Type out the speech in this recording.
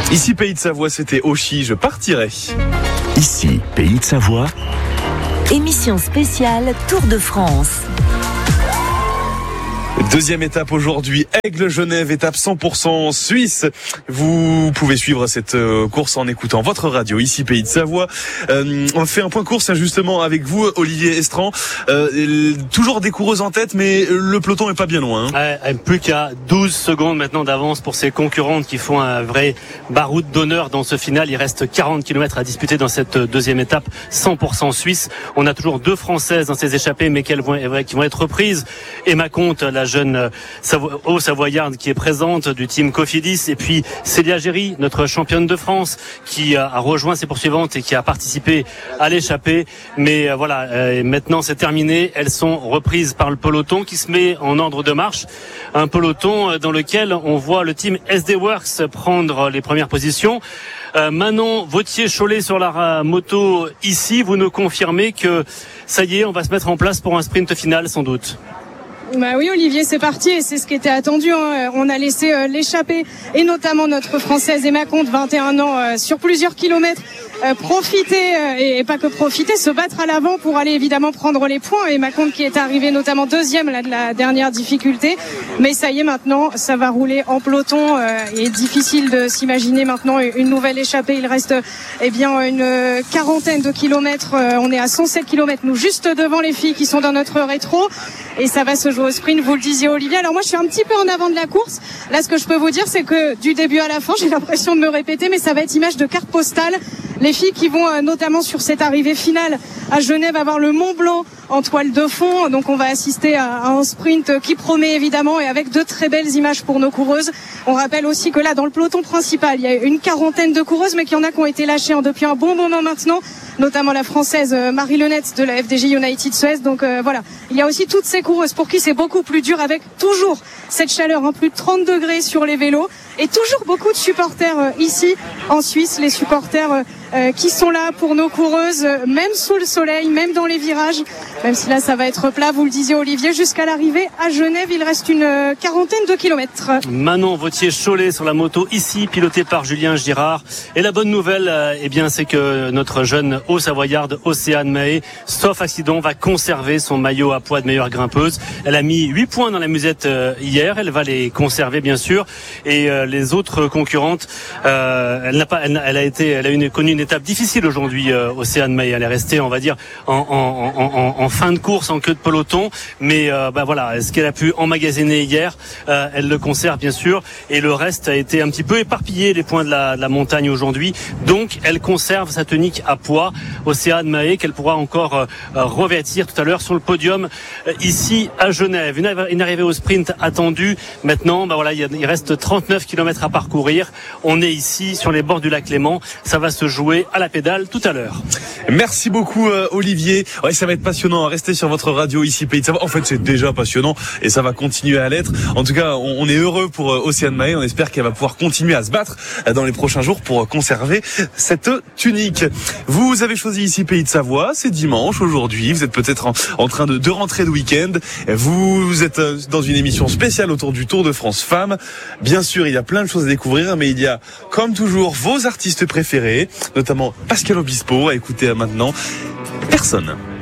Ici, Pays de Savoie, c'était Auchy, je partirai. Ici, Pays de Savoie. Émission spéciale Tour de France. Deuxième étape aujourd'hui, Aigle-Genève, étape 100% suisse. Vous pouvez suivre cette course en écoutant votre radio, ici Pays de Savoie. On fait un point course justement avec vous, Olivier Estran. Toujours des coureuses en tête, mais le peloton est pas bien loin. Plus qu'à 12 secondes maintenant d'avance pour ces concurrentes qui font un vrai baroud d'honneur dans ce final. Il reste 40 km à disputer dans cette deuxième étape 100% suisse. On a toujours 2 Françaises dans ces échappées, mais qui vont être reprises. Emma Comte, la jeune Haut-Savoyarde qui est présente du team Cofidis, et puis Célia Géry, notre championne de France, qui a rejoint ses poursuivantes et qui a participé à l'échappée. Mais maintenant c'est terminé. Elles sont reprises par le peloton qui se met en ordre de marche. Un peloton dans lequel on voit le team SD Works prendre les premières positions. Manon Vautier-Cholet sur la moto ici. Vous nous confirmez que ça y est, on va se mettre en place pour un sprint final sans doute? Oui, Olivier, c'est parti et c'est ce qui était attendu. On a laissé l'échappée et notamment notre Française Emma Comte, 21 ans, sur plusieurs kilomètres, profiter et pas que profiter, se battre à l'avant pour aller évidemment prendre les points. Emma Comte qui est arrivée notamment deuxième de la dernière difficulté. Mais ça y est, maintenant, ça va rouler en peloton. Et difficile de s'imaginer maintenant une nouvelle échappée. Il reste une quarantaine de kilomètres. On est à 107 kilomètres, nous, juste devant les filles qui sont dans notre rétro. Et ça va se jouer au sprint, vous le disiez, Olivier. Alors moi, je suis un petit peu en avant de la course. Là, ce que je peux vous dire, c'est que du début à la fin, j'ai l'impression de me répéter, mais ça va être image de carte postale. Les filles qui vont notamment sur cette arrivée finale à Genève avoir le Mont Blanc en toile de fond. Donc on va assister à un sprint qui promet évidemment et avec de très belles images pour nos coureuses. On rappelle aussi que là, dans le peloton principal, il y a une quarantaine de coureuses, mais qu'il y en a qui ont été lâchées depuis un bon moment maintenant, notamment la Française Marie Lenette de la FDJ United Suez. Donc il y a aussi toutes ces coureuses pour qui c'est beaucoup plus dur, avec toujours cette chaleur, plus de 30 degrés sur les vélos, et toujours beaucoup de supporters ici en Suisse, les supporters qui sont là pour nos coureuses, même sous le soleil, même dans les virages, même si là ça va être plat, vous le disiez Olivier, jusqu'à l'arrivée à Genève, il reste une quarantaine de kilomètres. Manon Vautier-Cholet sur la moto ici, pilotée par Julien Girard. Et la bonne nouvelle, c'est que notre jeune Haut-Savoyarde, Océane Mahé, sauf accident, va conserver son maillot à poids de meilleure grimpeuse. Elle a mis 8 points dans la musette hier, elle va les conserver bien sûr. Et les autres concurrentes, elle a connu une étape difficile aujourd'hui, Océane Mahé. Elle est restée, on va dire, en fin de course, en queue de peloton. Mais ce qu'elle a pu emmagasiner hier, elle le conserve bien sûr. Et le reste a été un petit peu éparpillé, les points de la montagne aujourd'hui. Donc elle conserve sa tunique à poids, Océane Mahé, qu'elle pourra encore revêtir tout à l'heure sur le podium ici à Genève. Une arrivée au sprint attendue. Maintenant, il reste 39 km à parcourir. On est ici sur les bords du lac Léman. Ça va se jouer à la pédale tout à l'heure. Merci beaucoup Olivier. Ouais, ça va être passionnant à rester sur votre radio ici Pays de Savoie. En fait, c'est déjà passionnant et ça va continuer à l'être. En tout cas, on est heureux pour Océane Mahé. On espère qu'elle va pouvoir continuer à se battre dans les prochains jours pour conserver cette tunique. Vous avez choisi ici Pays de Savoie. C'est dimanche aujourd'hui. Vous êtes peut-être en train de rentrer de week-end. Vous êtes dans une émission spéciale autour du Tour de France Femmes. Bien sûr, il y a plein de choses à découvrir, mais il y a, comme toujours, vos artistes préférés, notamment Pascal Obispo, à écouter maintenant. Personne.